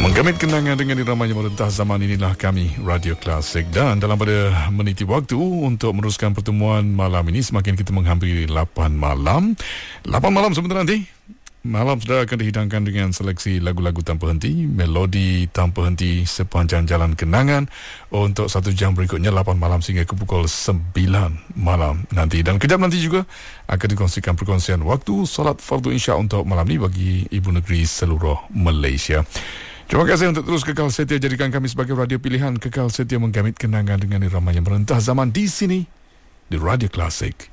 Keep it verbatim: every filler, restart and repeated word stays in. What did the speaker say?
Menggamit kenangan dengan iramanya merentah zaman, inilah kami Radio Klasik. Dan dalam pada meniti waktu untuk meneruskan pertemuan malam ini, semakin kita menghampiri lapan malam. lapan malam sebentar nanti, malam sudah akan dihidangkan dengan seleksi lagu-lagu tanpa henti, melodi tanpa henti sepanjang jalan kenangan untuk satu jam berikutnya, lapan malam sehingga ke pukul sembilan malam nanti. Dan kejap nanti juga akan dikongsikan perkongsian waktu solat fardu isya untuk malam ini bagi ibu negeri seluruh Malaysia. Terima kasih untuk terus kekal setia jadikan kami sebagai radio pilihan, kekal setia menggamit kenangan dengan irama yang merentah zaman di sini di Radio Klasik.